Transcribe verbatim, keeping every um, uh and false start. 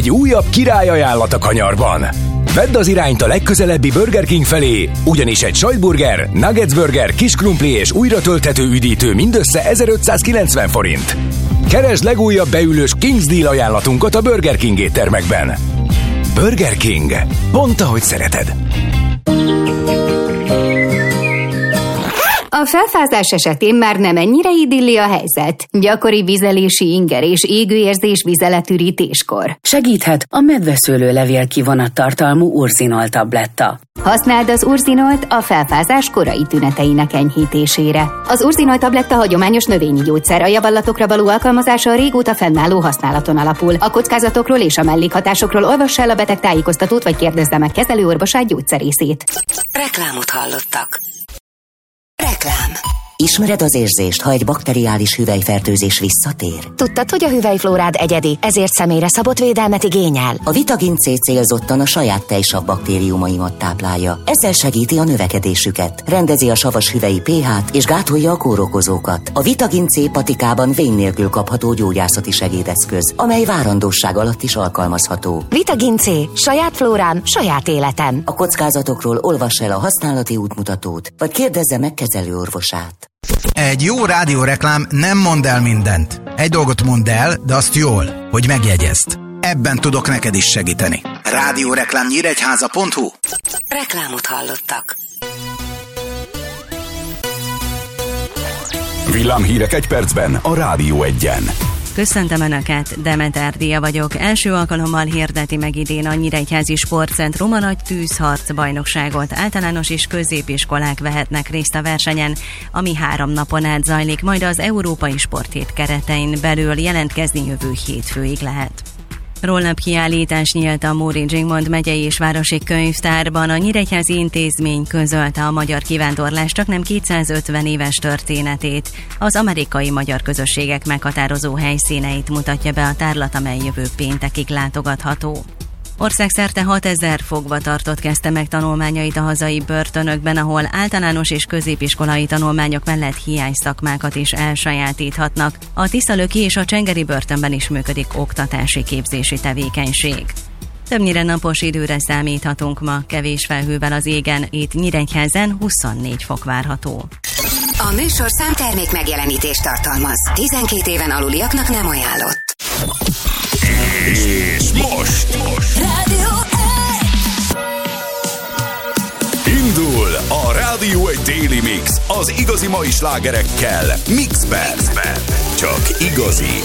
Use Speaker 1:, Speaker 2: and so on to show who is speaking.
Speaker 1: egy újabb királyajánlat a kanyarban. Vedd az irányt a legközelebbi Burger King felé, ugyanis egy sajtburger, nuggets burger, kis krumpli és újra tölthető üdítő mindössze ezerötszázkilencven forint. Keresd legújabb beülős King's Deal ajánlatunkat a Burger King éttermekben. Burger King. Pont ahogy szereted.
Speaker 2: A felfázás esetén már nem ennyire idilli a helyzet. Gyakori vizelési inger és égőérzés vizeletürítéskor.
Speaker 3: Segíthet a medveszőlőlevél kivonat tartalmú urzinol tabletta.
Speaker 2: Használd az urzinolt a felfázás korai tüneteinek enyhítésére. Az urzinol tabletta hagyományos növényi gyógyszer, a javallatokra való alkalmazása a régóta fennálló használaton alapul. A kockázatokról és a mellékhatásokról olvass el a beteg tájékoztatót, vagy kérdezze meg kezelőorvosát, gyógyszerészét.
Speaker 4: Reklámot hallottak. Reklám. Ismered az érzést, ha egy bakteriális hüvelyfertőzés visszatér?
Speaker 5: Tudtad, hogy a hüvelyflórád egyedi, ezért személyre szabott védelmet igényel?
Speaker 4: A Vitagin C célzottan a saját tejsav baktériumaimat táplálja. Ezzel segíti a növekedésüket, rendezi a savas hüvelyi pH-t és gátolja a kórokozókat. A Vitagin C patikában vén nélkül kapható gyógyászati segédeszköz, amely várandóság alatt is alkalmazható.
Speaker 5: Vitagin C. Saját flórám, saját életem.
Speaker 4: A kockázatokról olvass el a használati útmutatót, vagy kérdezze meg kezelőorvosát.
Speaker 6: Egy jó rádióreklám nem mond el mindent. Egy dolgot mond el, de azt jól, hogy megjegyezd. Ebben tudok neked is segíteni. rádióreklám nyíregyháza pont hu.
Speaker 4: Reklámot hallottak.
Speaker 1: Villámhírek egy percben a Rádió Egyen.
Speaker 7: Köszöntöm Önöket, Demeter Dia vagyok. Első alkalommal hirdeti meg idén a Nyíregyházi Sportcentrum a nagy tűzharc bajnokságot. Általános és középiskolák vehetnek részt a versenyen, ami három napon át zajlik, majd az Európai Sporthét keretein belül jelentkezni jövő hétfőig lehet. Rollnap kiállítás nyílt a Móricz Zsigmond megyei és városi könyvtárban. A Nyíregyházi Intézmény közölte a magyar kivándorlás csaknem kétszázötven éves történetét. Az amerikai magyar közösségek meghatározó helyszíneit mutatja be a tárlat, amely jövő péntekig látogatható. Országszerte hatezer fogvatartott kezdte meg tanulmányait a hazai börtönökben, ahol általános és középiskolai tanulmányok mellett hiányszakmákat is elsajátíthatnak. A Tiszalöki és a Csengeri börtönben is működik oktatási képzési tevékenység. Többnyire napos időre számíthatunk ma, kevés felhővel az égen, itt Nyíregyházán huszonnégy fok várható.
Speaker 4: A műsorszám termék megjelenítést tartalmaz. tizenkét éven aluliaknak nem ajánlott.
Speaker 1: És most, most.
Speaker 4: Rádió
Speaker 1: Indul a Rádió egy Daily Mix az igazi mai slágerekkel Mixben. Mixben. Csak igazi